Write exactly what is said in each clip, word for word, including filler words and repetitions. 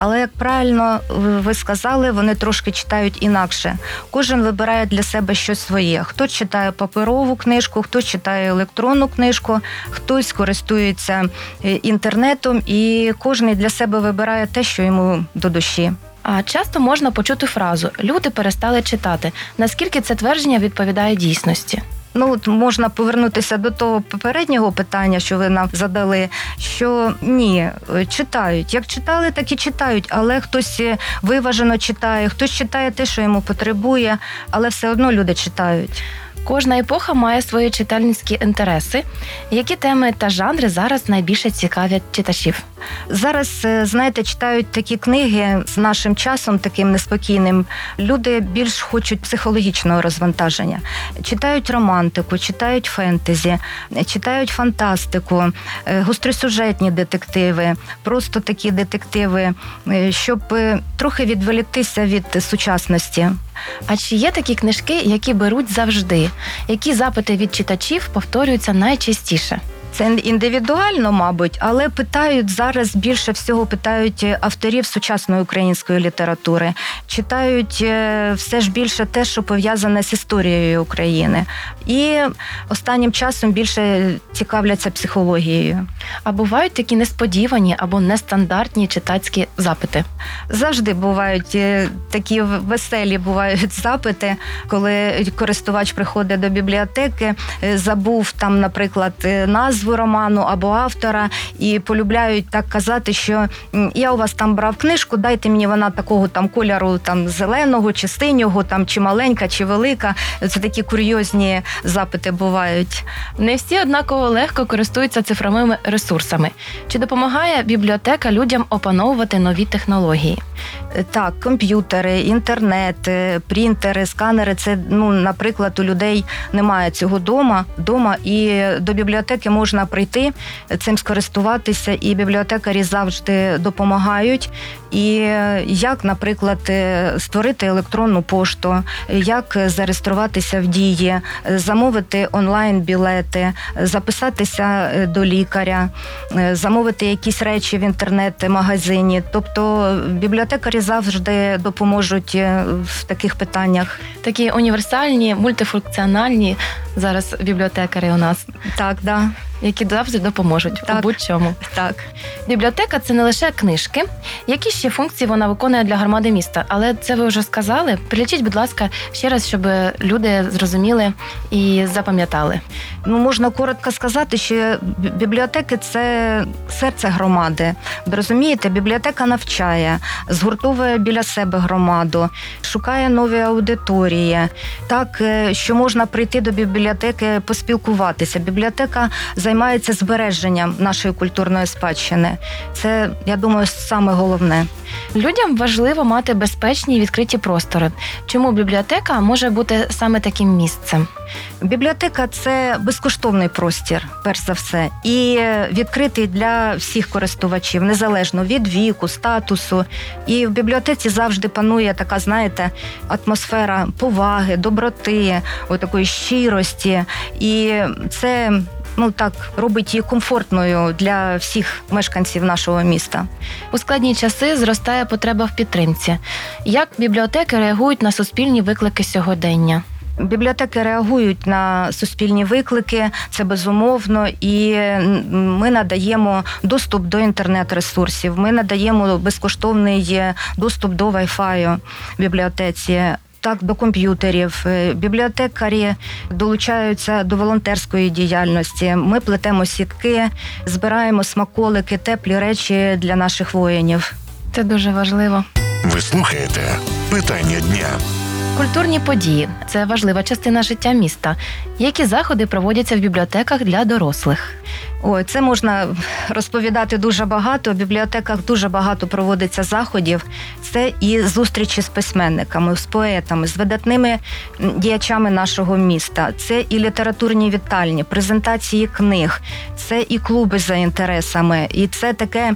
Але, як правильно ви сказали, вони трошки читають інакше. Кожен вибирає для себе щось своє. Хтось читає паперову книжку, хтось читає електронну книжку, хтось користується інтернетом, і кожен для себе вибирає те, що йому до душі. А часто можна почути фразу «люди перестали читати». Наскільки це твердження відповідає дійсності? Ну, от можна повернутися до того попереднього питання, що ви нам задали, що ні, читають. Як читали, так і читають, але хтось виважено читає, хтось читає те, що йому потребує, але все одно люди читають. Кожна епоха має свої читальницькі інтереси. Які теми та жанри зараз найбільше цікавлять читачів? Зараз, знаєте, читають такі книги з нашим часом, таким неспокійним. Люди більш хочуть психологічного розвантаження. Читають романтику, читають фентезі, читають фантастику, гостросюжетні детективи, просто такі детективи, щоб трохи відволіктися від сучасності. А чи є такі книжки, які беруть завжди? Які запити від читачів повторюються найчастіше? Це індивідуально, мабуть, але питають зараз, більше всього питають авторів сучасної української літератури. Читають все ж більше те, що пов'язане з історією України. І останнім часом більше цікавляться психологією. А бувають такі несподівані або нестандартні читацькі запити? Завжди бувають такі веселі бувають запити, коли користувач приходить до бібліотеки, забув там, наприклад, назву роману або автора, і полюбляють так казати, що я у вас там брав книжку, дайте мені вона такого там кольору там зеленого чи синього, там чи маленька, чи велика. Це такі курйозні запити бувають. Не всі однаково легко користуються цифровими ресурсами. Чи допомагає бібліотека людям опановувати нові технології? Так, комп'ютери, інтернет, принтери, сканери. Це, ну, наприклад, у людей немає цього дома, дома, і до бібліотеки можна прийти, цим скористуватися, і бібліотекарі завжди допомагають. І як, наприклад, створити електронну пошту, як зареєструватися в Дії, замовити онлайн-білети, записатися до лікаря, замовити якісь речі в інтернет-магазині. Тобто бібліотекарі завжди допоможуть в таких питаннях. Такі універсальні, мультифункціональні зараз бібліотекарі у нас. Так, да. Які завжди допоможуть так. у будь-чому. Так. Бібліотека – це не лише книжки. Які ще функції вона виконує для громади міста? Але це ви вже сказали. Перелічіть, будь ласка, ще раз, щоб люди зрозуміли і запам'ятали. Ну, можна коротко сказати, що бібліотеки – це серце громади. Ви розумієте, бібліотека навчає, згуртовує біля себе громаду, шукає нові аудиторії. Так, що можна прийти до бібліотеки, поспілкуватися. Бібліотека займається збереженням нашої культурної спадщини. Це, я думаю, саме головне. Людям важливо мати безпечні і відкриті простори. Чому бібліотека може бути саме таким місцем? Бібліотека – це безкоштовний простір, перш за все, і відкритий для всіх користувачів, незалежно від віку, статусу. І в бібліотеці завжди панує така, знаєте, атмосфера поваги, доброти, такої щирості. І це, ну так, робить її комфортною для всіх мешканців нашого міста. У складні часи зростає потреба в підтримці. Як бібліотеки реагують на суспільні виклики сьогодення? Бібліотеки реагують на суспільні виклики, це безумовно, і ми надаємо доступ до інтернет-ресурсів, ми надаємо безкоштовний доступ до Wi-Fi в бібліотеці, так, до комп'ютерів. Бібліотекарі долучаються до волонтерської діяльності. Ми плетемо сітки, збираємо смаколики, теплі речі для наших воїнів. Це дуже важливо. Ви слухаєте «Питання дня». Культурні події – це важлива частина життя міста. Які заходи проводяться в бібліотеках для дорослих? Ой, це можна розповідати дуже багато. В бібліотеках дуже багато проводиться заходів. Це і зустрічі з письменниками, з поетами, з видатними діячами нашого міста. Це і літературні вітальні, презентації книг, це і клуби за інтересами. І це таке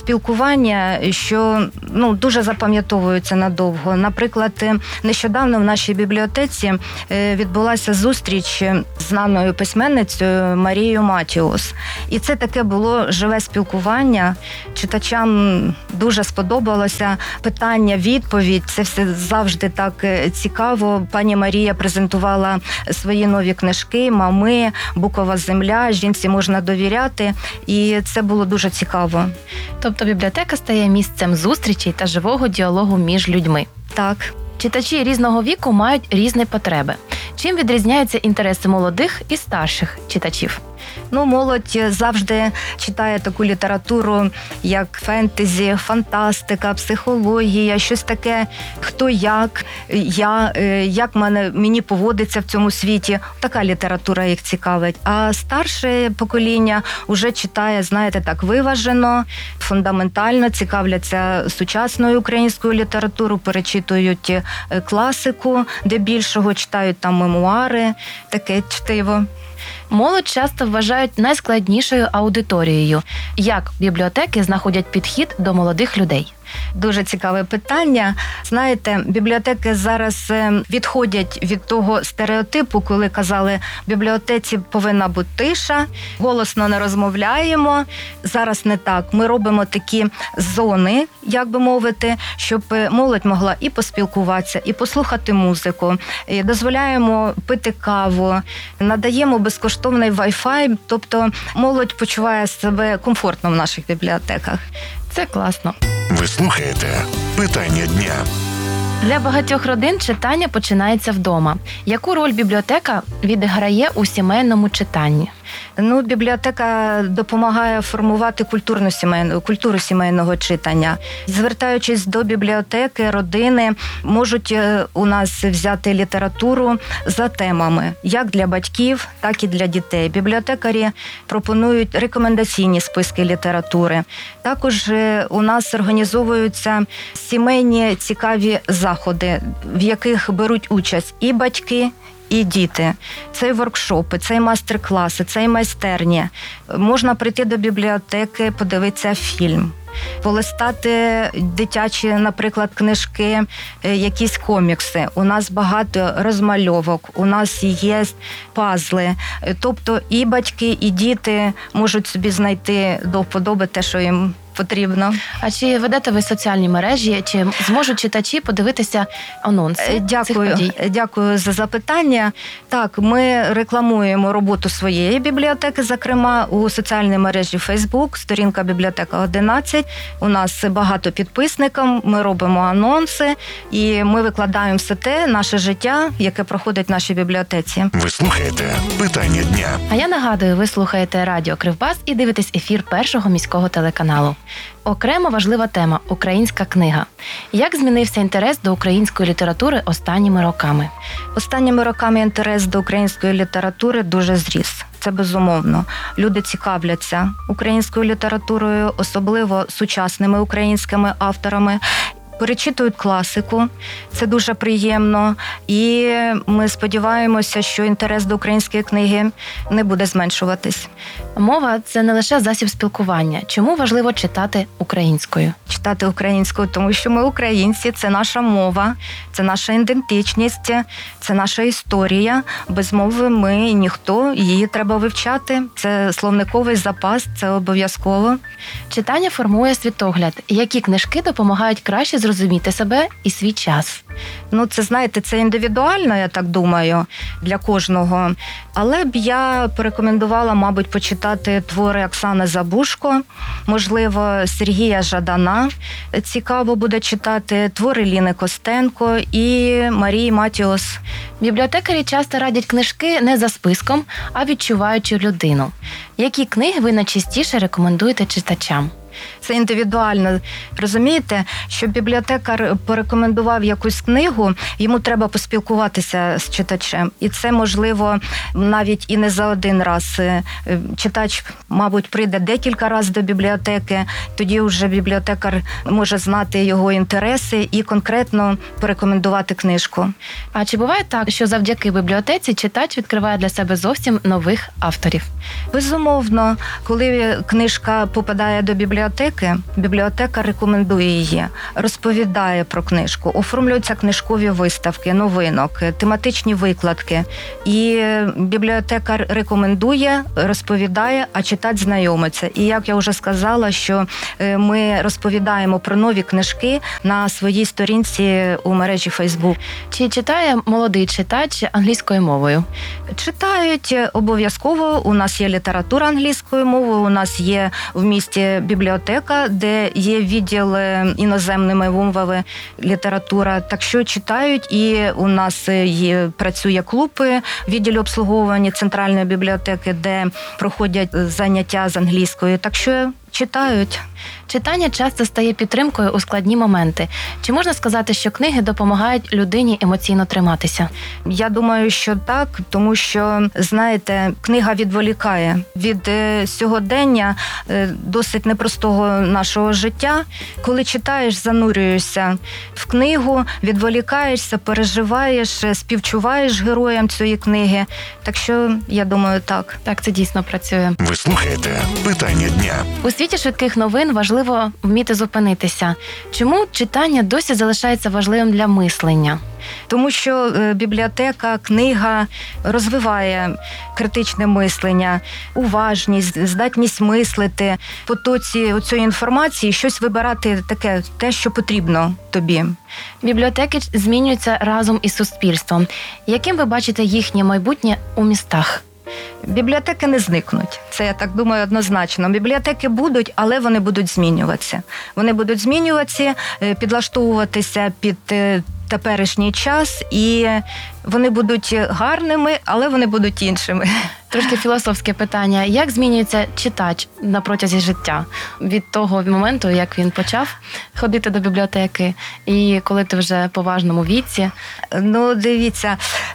спілкування, що ну, дуже запам'ятовуються надовго. Наприклад, нещодавно в нашій бібліотеці відбулася зустріч з знаною письменницею Марією Матіос. І це таке було живе спілкування. Читачам дуже сподобалося питання, відповідь. Це все завжди так цікаво. Пані Марія презентувала свої нові книжки «Мами», «Букова земля», «Жінці можна довіряти». І це було дуже цікаво. Тобто бібліотека стає місцем зустрічей та живого діалогу між людьми. Так. Читачі різного віку мають різні потреби. Чим відрізняються інтереси молодих і старших читачів? Ну, молодь завжди читає таку літературу, як фентезі, фантастика, психологія, щось таке, хто як, я, як мене, мені поводиться в цьому світі. Така література їх цікавить. А старше покоління вже читає, знаєте, так виважено, фундаментально, цікавляться сучасною українською літературою, перечитують класику, де більшого читають там мемуари, таке чтиво. Молодь часто вважають найскладнішою аудиторією. Як бібліотеки знаходять підхід до молодих людей? Дуже цікаве питання. Знаєте, бібліотеки зараз відходять від того стереотипу, коли казали, в бібліотеці повинна бути тиша, голосно не розмовляємо. Зараз не так. Ми робимо такі зони, як би мовити, щоб молодь могла і поспілкуватися, і послухати музику. І дозволяємо пити каву, надаємо безкоштовний Wi-Fi, тобто молодь почуває себе комфортно в наших бібліотеках. Це класно. Ви слухаєте «Питання дня». Для багатьох родин читання починається вдома. Яку роль бібліотека відіграє у сімейному читанні? Ну, бібліотека допомагає формувати культурну сімейну, культуру сімейного читання. Звертаючись до бібліотеки, родини можуть у нас взяти літературу за темами, як для батьків, так і для дітей. Бібліотекарі пропонують рекомендаційні списки літератури. Також у нас організовуються сімейні цікаві заходи, в яких беруть участь і батьки, і діти. Це і воркшопи, це і мастер-класи, це і майстерні. Можна прийти до бібліотеки, подивитися фільм, полистати дитячі, наприклад, книжки, якісь комікси. У нас багато розмальовок, у нас є пазли. Тобто і батьки, і діти можуть собі знайти до вподоби те, що їм потрібно. А чи ведете ви соціальні мережі, чи зможуть читачі подивитися анонси Дякую, цих подій? Дякую за запитання. Так, ми рекламуємо роботу своєї бібліотеки, зокрема у соціальній мережі Facebook, сторінка бібліотека одинадцять. У нас багато підписників, ми робимо анонси і ми викладаємо все те, наше життя, яке проходить в нашій бібліотеці. Ви слухаєте «Питання дня». А я нагадую, ви слухаєте радіо Кривбас і дивитесь ефір Першого міського телеканалу. Окрема важлива тема – українська книга. Як змінився інтерес до української літератури останніми роками? Останніми роками інтерес до української літератури дуже зріс. Це безумовно. Люди цікавляться українською літературою, особливо сучасними українськими авторами. Перечитують класику, це дуже приємно. І ми сподіваємося, що інтерес до української книги не буде зменшуватись. Мова – це не лише засіб спілкування. Чому важливо читати українською? Читати українською, тому що ми українці, це наша мова, це наша ідентичність, це наша історія. Без мови ми ніхто, її треба вивчати. Це словниковий запас, це обов'язково. Читання формує світогляд. Які книжки допомагають краще зрозуміти себе і свій час? Ну, це, знаєте, це індивідуально, я так думаю, для кожного. Але б я порекомендувала, мабуть, почитати твори Оксани Забушко, можливо, Сергія Жадана. Цікаво буде читати твори Ліни Костенко і Марії Матіос. Бібліотекарі часто радять книжки не за списком, а відчуваючи людину. Які книги ви найчастіше рекомендуєте читачам? Це індивідуально. Розумієте, щоб бібліотекар порекомендував якусь книгу, йому треба поспілкуватися з читачем. І це, можливо, навіть і не за один раз. Читач, мабуть, прийде декілька разів до бібліотеки, тоді вже бібліотекар може знати його інтереси і конкретно порекомендувати книжку. А чи буває так, що завдяки бібліотеці читач відкриває для себе зовсім нових авторів? Безумовно, коли книжка попадає до бібліотеки, бібліотеки, бібліотека рекомендує її, розповідає про книжку, оформлюються книжкові виставки, новинок, тематичні викладки. І бібліотекар рекомендує, розповідає, а читач знайомиться. І як я вже сказала, що ми розповідаємо про нові книжки на своїй сторінці у мережі Фейсбук. Чи читає молодий читач англійською мовою? Читають обов'язково. У нас є література англійською мовою, у нас є в місті бібліотека, де є відділ іноземними мовами література. Так що читають, і у нас є, працює клуб відділу обслуговування центральної бібліотеки, де проходять заняття з англійською. Так що читають. Читання часто стає підтримкою у складні моменти. Чи можна сказати, що книги допомагають людині емоційно триматися? Я думаю, що так, тому що, знаєте, книга відволікає від е, сьогодення е, досить непростого нашого життя. Коли читаєш, занурюєшся в книгу, відволікаєшся, переживаєш, співчуваєш героям цієї книги. Так що, я думаю, так. Так, це дійсно працює. Ви слухаєте «Питання дня». У світі швидких новин важливо вміти зупинитися. Чому читання досі залишається важливим для мислення? Тому що бібліотека, книга розвиває критичне мислення, уважність, здатність мислити, в потоці цієї інформації щось вибирати таке, те, що потрібно тобі. Бібліотеки змінюються разом із суспільством. Яким ви бачите їхнє майбутнє у містах? Бібліотеки не зникнуть. Це, я так думаю, однозначно. Бібліотеки будуть, але вони будуть змінюватися. Вони будуть змінюватися, підлаштовуватися під теперішній час, і вони будуть гарними, але вони будуть іншими. Трошки філософське питання. Як змінюється читач на протязі життя? Від того моменту, як він почав ходити до бібліотеки, і коли ти вже в поважному віці? Ну, дивіться,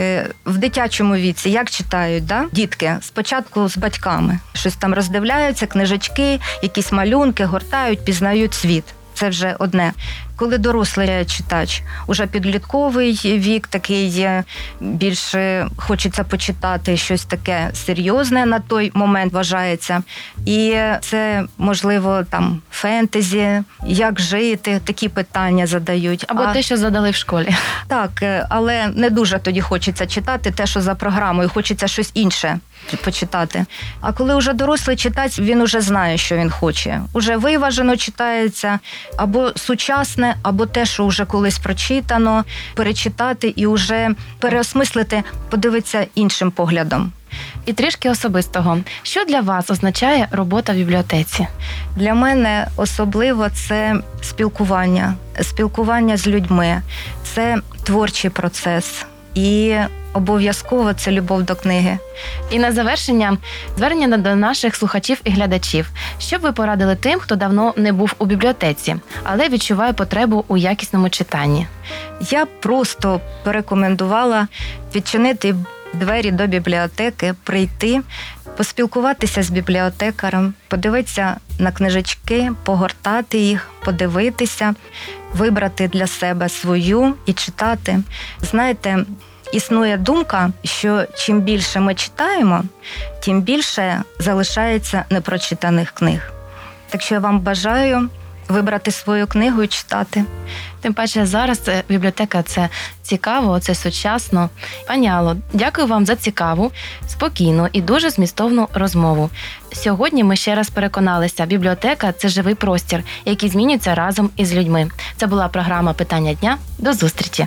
в дитячому віці як читають, да? Дітки? Спочатку з батьками. Щось там роздивляються, книжечки, якісь малюнки, гортають, пізнають світ. Це вже одне. Коли дорослий читач, уже підлітковий вік, такий більше хочеться почитати щось таке серйозне на той момент вважається. І це, можливо, там фентезі, як жити, такі питання задають. Або а... те, що задали в школі. Так, але не дуже тоді хочеться читати те, що за програмою, хочеться щось інше почитати. А коли вже дорослий читач, він уже знає, що він хоче. Уже виважено читається, або сучасне, або те, що вже колись прочитано, перечитати і вже переосмислити, подивитися іншим поглядом. І трішки особистого. Що для вас означає робота в бібліотеці? Для мене особливо це спілкування. Спілкування з людьми. Це творчий процес. І обов'язково це любов до книги. І на завершення звернення до наших слухачів і глядачів. Що б ви порадили тим, хто давно не був у бібліотеці, але відчуває потребу у якісному читанні? Я просто порекомендувала відчинити двері до бібліотеки, прийти, поспілкуватися з бібліотекарем, подивитися на книжечки, погортати їх, подивитися, вибрати для себе свою і читати. Знаєте, існує думка, що чим більше ми читаємо, тим більше залишається непрочитаних книг. Так що я вам бажаю вибрати свою книгу і читати. Тим паче зараз бібліотека – це цікаво, це сучасно. Пані Алло, дякую вам за цікаву, спокійну і дуже змістовну розмову. Сьогодні ми ще раз переконалися, бібліотека – це живий простір, який змінюється разом із людьми. Це була програма «Питання дня». До зустрічі!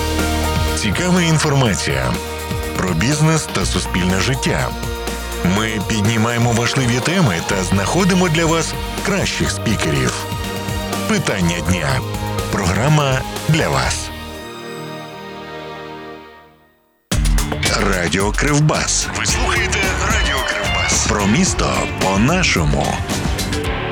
Цікава інформація про бізнес та суспільне життя. Ми піднімаємо важливі теми та знаходимо для вас кращих спікерів. Питання дня. Програма для вас. Радіо Кривбас. Ви слухаєте Радіо Кривбас. Про місто по-нашому.